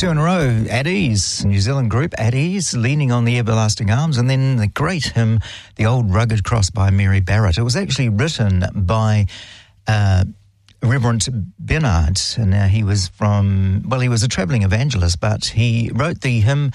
Two in a row, At Ease, New Zealand group, At Ease, Leaning on the Everlasting Arms, and then the great hymn, The Old Rugged Cross by Mary Barrett. It was actually written by Reverend Bernard, and he was he was a travelling evangelist, but he wrote the hymn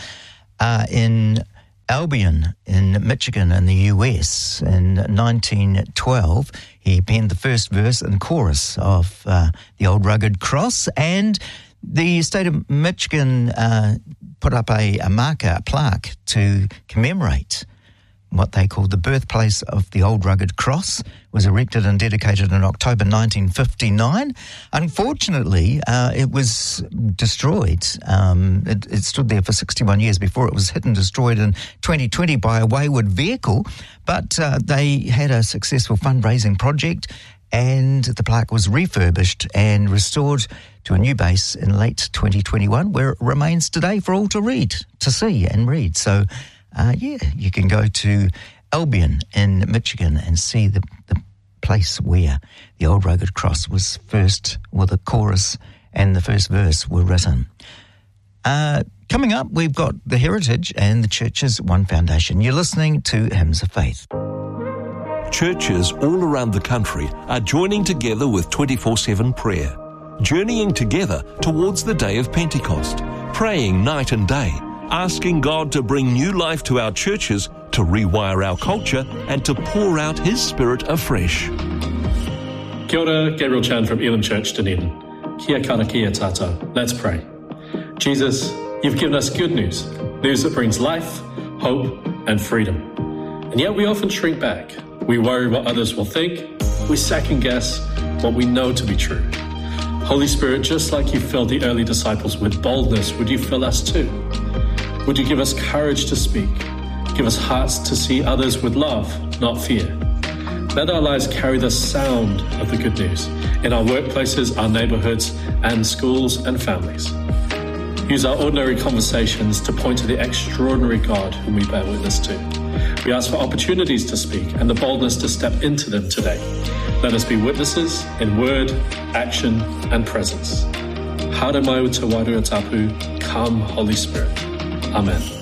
in Albion in Michigan in the US in 1912. He penned the first verse and chorus of The Old Rugged Cross, and the state of Michigan put up a plaque to commemorate what they called the birthplace of the Old Rugged Cross. It was erected and dedicated in October 1959. Unfortunately, it was destroyed. It stood there for 61 years before it was hit and destroyed in 2020 by a wayward vehicle. But they had a successful fundraising project, and the plaque was refurbished and restored to a new base in late 2021, where it remains today for all to see and read. So, you can go to Albion in Michigan and see the place where the Old Rugged Cross was first, the chorus and the first verse were written. Coming up, we've got the Heritage and the Church's One Foundation. You're listening to Hymns of Faith. Churches all around the country are joining together with 24/7 prayer, journeying together towards the day of Pentecost, praying night and day, asking God to bring new life to our churches, to rewire our culture, and to pour out His Spirit afresh. Kia ora, Gabriel Chan from Elim Church, Dunedin. Kia kara kia tātou. Let's pray. Jesus, you've given us good news that brings life, hope, and freedom. And yet we often shrink back. We worry what others will think. We second guess what we know to be true. Holy Spirit, just like you filled the early disciples with boldness, would you fill us too? Would you give us courage to speak? Give us hearts to see others with love, not fear. Let our lives carry the sound of the good news in our workplaces, our neighbourhoods, and schools and families. Use our ordinary conversations to point to the extraordinary God whom we bear witness to. We ask for opportunities to speak and the boldness to step into them today. Let us be witnesses in word, action, and presence. Hara mai o te wairua tapu, come Holy Spirit. Amen.